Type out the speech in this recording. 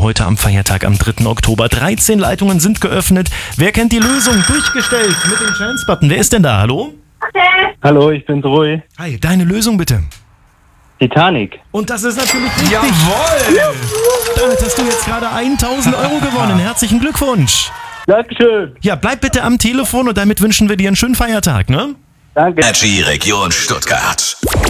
heute am Feiertag am 3. Oktober. 13 Leitungen sind geöffnet. Wer kennt die Lösung? Durchgestellt mit dem Chance-Button. Wer ist denn da? Hallo? Hallo, ich bin Rui. Hi, deine Lösung bitte. Titanic. Und das ist natürlich richtig. Jawohl! Damit hast du jetzt gerade 1.000 Euro gewonnen. Herzlichen Glückwunsch. Dankeschön. Ja, bleib bitte am Telefon und damit wünschen wir dir einen schönen Feiertag, ne? Danke. Energy Region Stuttgart.